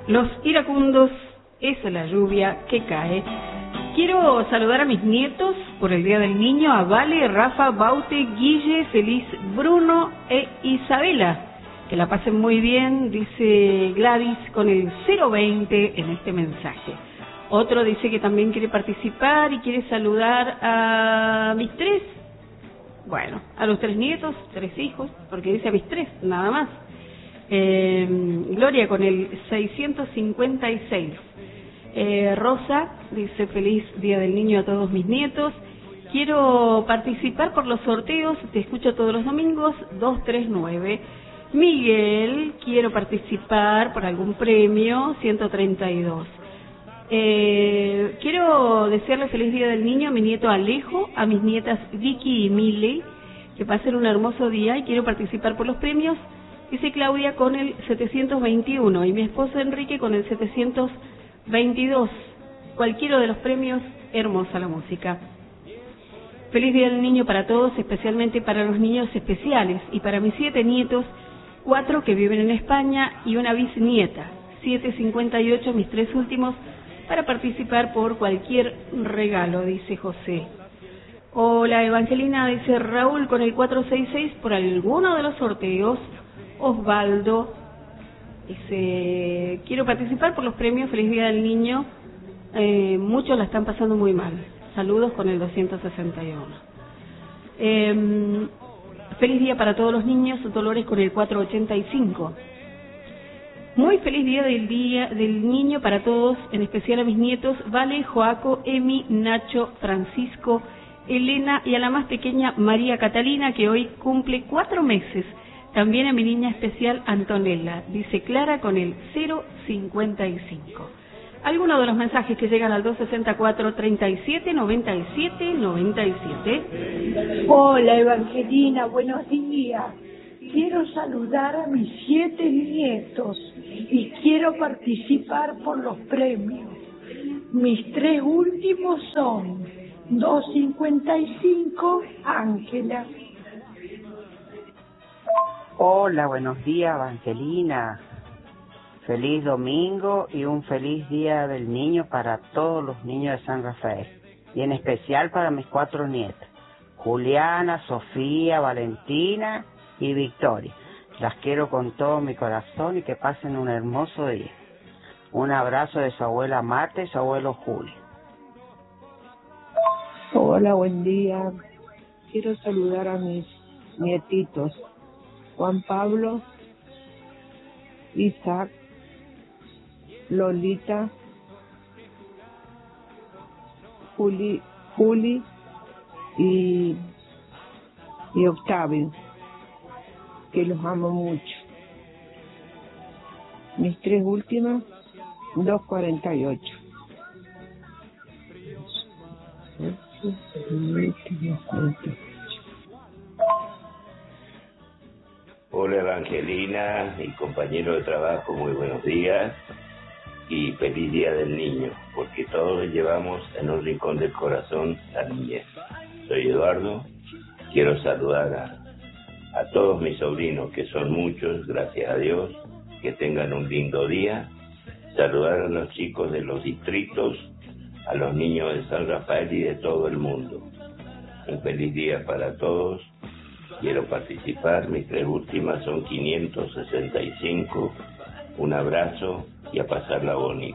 Los iracundos es la lluvia que cae. Quiero saludar a mis nietos por el Día del Niño, a Vale, Rafa, Baute, Guille, Feliz, Bruno e Isabela. Que la pasen muy bien, dice Gladys, con el 020 en este mensaje. Otro dice que también quiere participar y quiere saludar a mis tres, bueno, a los tres nietos, tres hijos, porque dice a mis tres, nada más. Gloria con el 656. Rosa dice feliz Día del Niño a todos mis nietos. Quiero participar por los sorteos, te escucho todos los domingos, 239. Miguel, quiero participar por algún premio, 132. Quiero desearle feliz Día del Niño a mi nieto Alejo, a mis nietas Vicky y Miley, que pasen un hermoso día y quiero participar por los premios, dice Claudia con el 721 y mi esposo Enrique con el 722. Cualquiera de los premios, hermosa la música. Feliz Día del Niño para todos, especialmente para los niños especiales y para mis 7 nietos, 4 que viven en España y una bisnieta, 758 mis 3 últimos, para participar por cualquier regalo, dice José. Hola Evangelina, dice Raúl con el 466 por alguno de los sorteos. Osvaldo dice, quiero participar por los premios, feliz Día del Niño, muchos la están pasando muy mal. Saludos con el 261. Feliz día para todos los niños, Dolores con el 485. Muy feliz día del niño para todos, en especial a mis nietos, Vale, Joaco, Emi, Nacho, Francisco, Elena y a la más pequeña María Catalina, que hoy cumple 4 meses. También a mi niña especial Antonella, dice Clara con el 055. Algunos de los mensajes que llegan al 264 37 97 97. Hola Evangelina, buenos días. Quiero saludar a mis 7 nietos y quiero participar por los premios. Mis 3 últimos son 255, Ángela. Hola, buenos días Evangelina. Feliz domingo y un feliz Día del Niño para todos los niños de San Rafael. Y en especial para mis 4 nietas, Juliana, Sofía, Valentina y Victoria. Las quiero con todo mi corazón y que pasen un hermoso día. Un abrazo de su abuela Marta y su abuelo Julio. Hola, buen día. Quiero saludar a mis nietitos, Juan Pablo, Isaac, Lolita, Juli y Octavio, que los amo mucho. Mis 3 últimas, 248. Hola Evangelina y compañero de trabajo, muy buenos días y feliz Día del Niño, porque todos llevamos en un rincón del corazón la niñez. Soy Eduardo, quiero saludar a todos mis sobrinos, que son muchos, gracias a Dios, que tengan un lindo día, saludar a los chicos de los distritos, a los niños de San Rafael y de todo el mundo. Un feliz día para todos. Quiero participar, mis 3 últimas son 565, un abrazo y a pasarla bonito.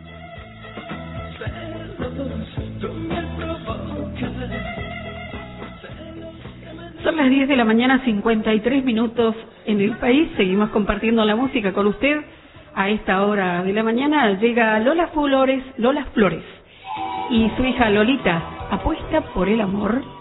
Son las 10 de la mañana, 53 minutos en el país, seguimos compartiendo la música con usted. A esta hora de la mañana llega Lola Flores y su hija Lolita, apuesta por el amor.